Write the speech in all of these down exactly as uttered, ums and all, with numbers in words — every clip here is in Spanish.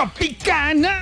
Tropicana,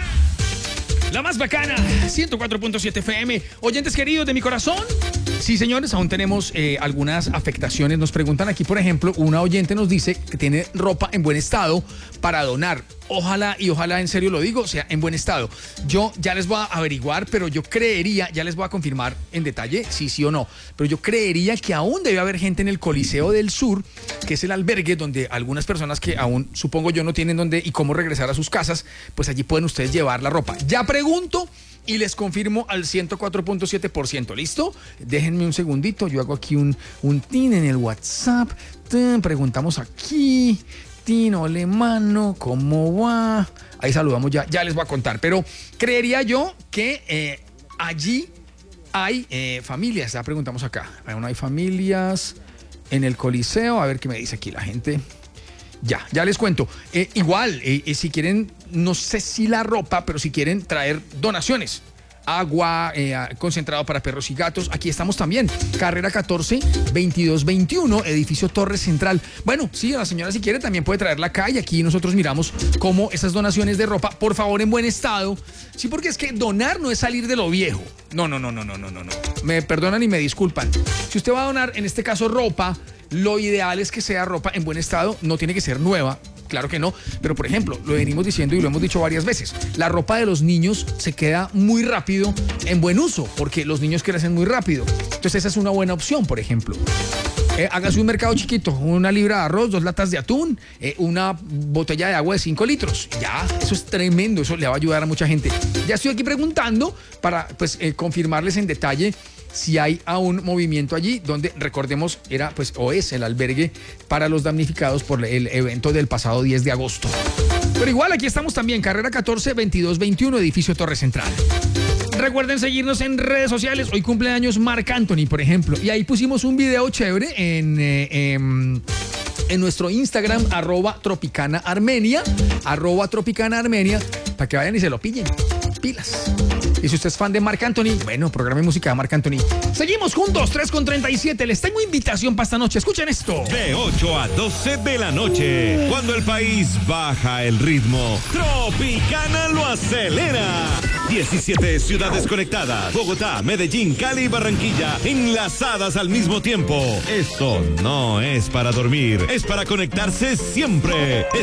la más bacana, ciento cuatro punto siete F M. Oyentes queridos de mi corazón. Sí, señores, aún tenemos eh, algunas afectaciones. Nos preguntan aquí, por ejemplo, una oyente nos dice que tiene ropa en buen estado para donar. Ojalá, y ojalá en serio lo digo, sea en buen estado. Yo ya les voy a averiguar, pero yo creería, ya les voy a confirmar en detalle si sí o no, pero yo creería que aún debe haber gente en el Coliseo del Sur, que es el albergue donde algunas personas que aún, supongo yo, no tienen dónde y cómo regresar a sus casas, pues allí pueden ustedes llevar la ropa. Ya pregunto y les confirmo al ciento cuatro punto siete por ciento. ¿Listo? Déjenme un segundito, yo hago aquí un, un tin en el WhatsApp. Tin, preguntamos aquí. Tino, ole mano, ¿cómo va? Ahí saludamos ya, ya les voy a contar. Pero creería yo que eh, allí hay eh, familias. Ya preguntamos acá. Bueno, hay familias en el Coliseo. A ver qué me dice aquí la gente. Ya, ya les cuento. Eh, igual, eh, eh, si quieren, no sé si la ropa, pero si quieren traer donaciones. Agua, eh, concentrado para perros y gatos. Aquí estamos también. Carrera catorce, veintidós veintiuno, edificio Torre Central. Bueno, sí, la señora si quiere también puede traerla acá y aquí nosotros miramos cómo esas donaciones de ropa, por favor, en buen estado. Sí, porque es que donar no es salir de lo viejo. No, no, no, no, no, no, no. Me perdonan y me disculpan. Si usted va a donar, en este caso, ropa, lo ideal es que sea ropa en buen estado, no tiene que ser nueva. Claro que no, pero por ejemplo, lo venimos diciendo y lo hemos dicho varias veces, la ropa de los niños se queda muy rápido en buen uso, porque los niños crecen muy rápido. Entonces esa es una buena opción, por ejemplo. Eh, hágase un mercado chiquito, una libra de arroz, dos latas de atún, eh, una botella de agua de cinco litros. Ya, eso es tremendo, eso le va a ayudar a mucha gente. Ya estoy aquí preguntando para pues eh, confirmarles en detalle si hay aún movimiento allí, donde recordemos era pues o es el albergue para los damnificados por el evento del pasado diez de agosto. Pero igual aquí estamos también, carrera catorce, veintidós veintiuno, edificio Torre Central. Recuerden seguirnos en redes sociales. Hoy cumpleaños Marc Anthony, por ejemplo, y ahí pusimos un video chévere en eh, en, en nuestro Instagram, arroba Tropicana Armenia, arroba Tropicana Armenia, para que vayan y se lo pillen. Pilas. Y si usted es fan de Marc Anthony, bueno, programa de música de Marc Anthony. Seguimos juntos, tres con treinta y siete. Les tengo invitación para esta noche. Escuchen esto. De ocho a doce de la noche, cuando el país baja el ritmo, Tropicana lo acelera. diecisiete ciudades conectadas. Bogotá, Medellín, Cali y Barranquilla enlazadas al mismo tiempo. Esto no es para dormir, es para conectarse siempre.